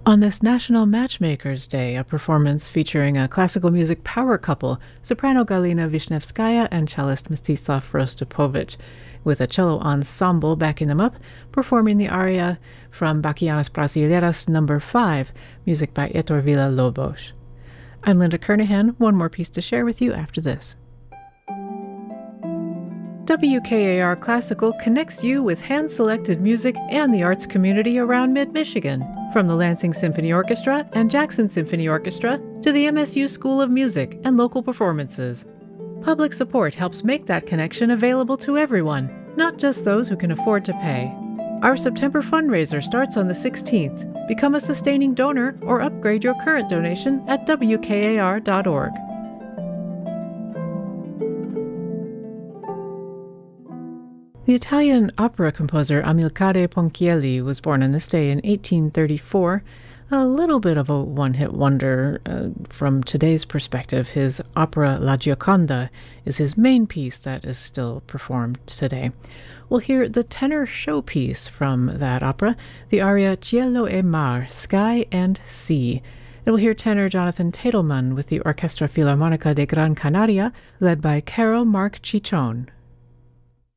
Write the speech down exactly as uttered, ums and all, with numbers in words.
On this National Matchmakers Day, a performance featuring a classical music power couple, soprano Galina Vishnevskaya and cellist Mstislav Rostopovich, with a cello ensemble backing them up, performing the aria from Bachianas Brasileiras number five, music by Heitor Villa-Lobos. I'm Linda Kernahan. One more piece to share with you after this. W K A R Classical connects you with hand-selected music and the arts community around mid-Michigan, from the Lansing Symphony Orchestra and Jackson Symphony Orchestra to the M S U School of Music and local performances. Public support helps make that connection available to everyone, not just those who can afford to pay. Our September fundraiser starts on the sixteenth. Become a sustaining donor or upgrade your current donation at W K A R dot org. The Italian opera composer Amilcare Ponchielli was born on this day in eighteen thirty-four. A little bit of a one-hit wonder uh, from today's perspective. His opera La Gioconda is his main piece that is still performed today. We'll hear the tenor showpiece from that opera, the aria Cielo e Mar, Sky and Sea. And we'll hear tenor Jonathan Tadelman with the Orchestra Filarmonica de Gran Canaria, led by Carol Marc Chichon.